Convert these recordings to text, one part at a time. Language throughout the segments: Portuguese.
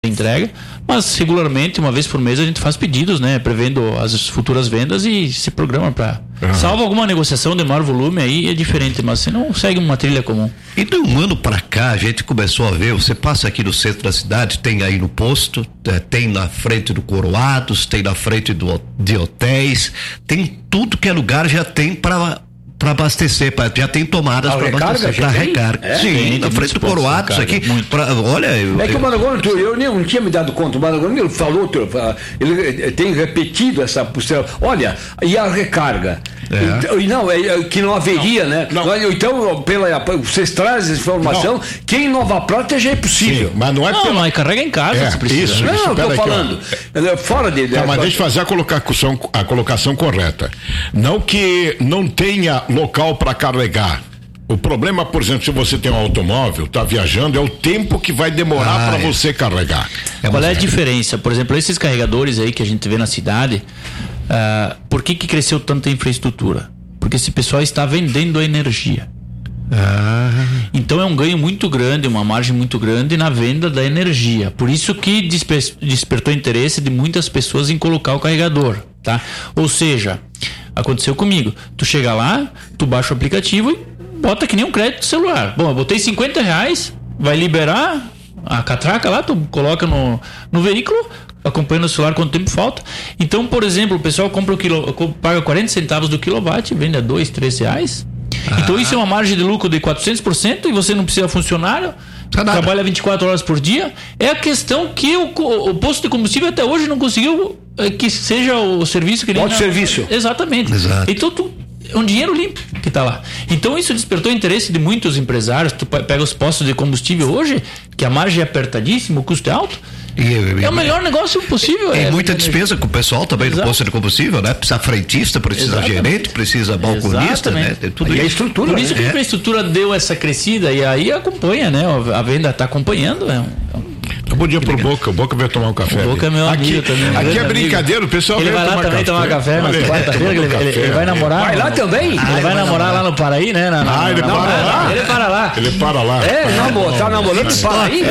entrega, mas regularmente, uma vez por mês, a gente faz pedidos, né, prevendo as futuras vendas e se programa para salvo alguma negociação de maior volume, aí é diferente, mas você não segue uma trilha comum. E de um ano para cá a gente começou a ver, você passa aqui no centro da cidade, tem aí no posto, tem na frente do Coroados, tem na frente de hotéis, tem tudo que é lugar, já tem para abastecer, já tem tomadas para abastecer, para recarga. Sim, na frente do Coroados aqui. Olha. É que o Maragoni, eu não tinha me dado conta. O Maragoni, ele falou, ele tem repetido essa postura. Olha, e a recarga? Que não haveria, né? Não. Então, vocês trazem essa informação que em Nova Prata já é possível. Sim, mas não é mas carrega em casa, se precisa. Isso, não, estou falando. Fora de. Mas deixa eu fazer a colocação correta. Não que não tenha local para carregar. O problema, por exemplo, se você tem um automóvel, está viajando, é o tempo que vai demorar para você carregar. Qual é a diferença? Por exemplo, esses carregadores aí que a gente vê na cidade, por que cresceu tanta infraestrutura? Porque esse pessoal está vendendo a energia. Então é um ganho muito grande, uma margem muito grande na venda da energia. Por isso que despertou interesse de muitas pessoas em colocar o carregador, tá? Ou seja, aconteceu comigo. Tu chega lá, tu baixa o aplicativo e bota que nem um crédito celular. Bom, eu botei R$50, vai liberar a catraca lá, tu coloca no veículo, acompanhando o celular quanto tempo falta. Então, por exemplo, o pessoal paga 40 centavos do quilowatt, vende a R$2, R$3. Então isso é uma margem de lucro de 400% e você não precisa funcionário, trabalha 24 horas por dia. É a questão que o posto de combustível até hoje não conseguiu que seja o serviço que ele serviço. Exatamente. Exato. Então é um dinheiro limpo que está lá. Então isso despertou o interesse de muitos empresários. Tu pega os postos de combustível hoje, que a margem é apertadíssima, o custo é alto. É o melhor negócio possível. Tem muita despesa com o pessoal também do posto de combustível, né? Precisa frentista, precisa gerente, precisa balconista, né? Tem tudo isso. A estrutura. Por isso que a infraestrutura deu essa crescida e aí acompanha, né? A venda está acompanhando. Eu vou dia pro Boca, o Boca vai tomar um café. O Boca é meu amigo também. Aqui é brincadeira, o pessoal ele vai lá também tomar café, mas quarta-feira ele vai namorar. Vai lá também? Ele vai namorar lá no Paraí, né? Ele para lá. Ele para lá. Tá namorando no Paraí?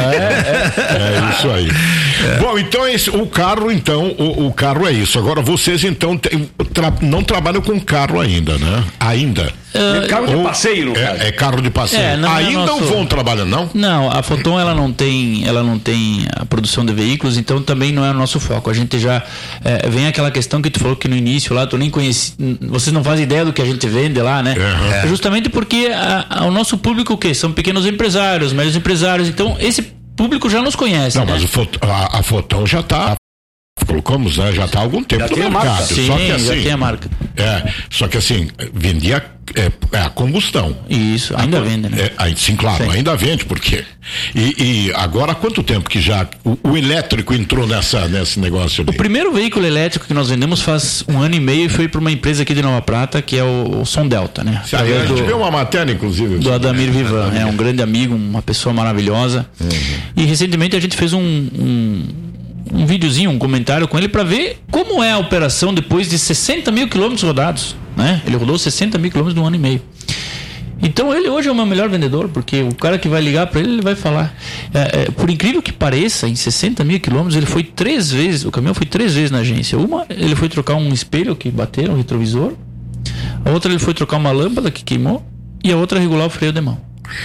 É isso aí. Bom, então o carro é isso. Agora vocês então não trabalham com carro ainda, né? Ainda. É carro de passeio, no caso. É carro de passeio. Ainda não vão trabalhar, não? Não, a Foton ela não tem a produção de veículos, então também não é o nosso foco. A gente já vem aquela questão que tu falou que no início lá tu nem conhecia, vocês não fazem ideia do que a gente vende lá, né? Justamente porque o nosso público o quê? São pequenos empresários, médios empresários, então esse público já nos conhece. Não, né? mas a Foton já está. Colocamos, né? Já está há algum tempo no mercado. Sim, só que, assim, já tem a marca. Só que assim, vendia a combustão. Isso, ainda vende, né? Sim, claro, sim. Ainda vende, por quê? E agora há quanto tempo que já o elétrico entrou nesse negócio ali? O primeiro veículo elétrico que nós vendemos faz 1 ano e meio e foi para uma empresa aqui de Nova Prata, que é o Som Delta, né? A gente viu uma matéria, inclusive. Do Adamir Vivan, é um grande amigo, uma pessoa maravilhosa. E recentemente a gente fez um videozinho, um comentário com ele para ver como é a operação depois de 60 mil quilômetros rodados, né? Ele rodou 60 mil quilômetros no 1 ano e meio. Então ele hoje é o meu melhor vendedor, porque o cara que vai ligar para ele vai falar. Por incrível que pareça, em 60 mil quilômetros ele foi 3 vezes, o caminhão foi 3 vezes na agência. Uma, ele foi trocar um espelho que bateram, um retrovisor. A outra, ele foi trocar uma lâmpada que queimou. E a outra, regular o freio de mão.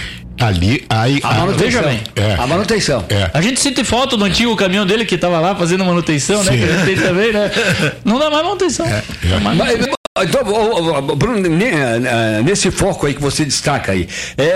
Veja bem, a manutenção. A gente sente falta do antigo caminhão dele que estava lá fazendo manutenção, né? Que a gente tem também, né? Não dá mais manutenção. Então, Bruno, nesse foco aí que você destaca aí,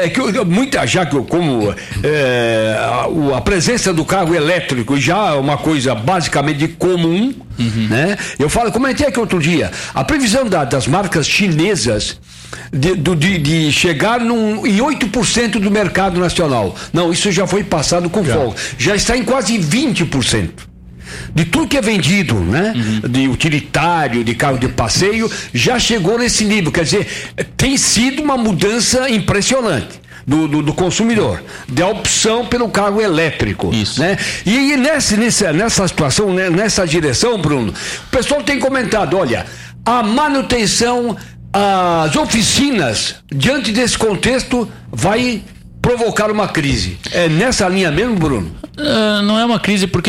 a presença do carro elétrico já é uma coisa basicamente comum, né? Eu comentei aqui outro dia, a previsão das marcas chinesas de chegar em 8% do mercado nacional. Não, isso já foi passado com folga. Já está em quase 20%. De tudo que é vendido, né? De utilitário, de carro de passeio, já chegou nesse nível. Quer dizer, tem sido uma mudança impressionante do consumidor, da opção pelo carro elétrico. Isso. Né? E nessa situação, né, nessa direção, Bruno, o pessoal tem comentado, olha, a manutenção, as oficinas, diante desse contexto, vai provocar uma crise. É nessa linha mesmo, Bruno? Não é uma crise, porque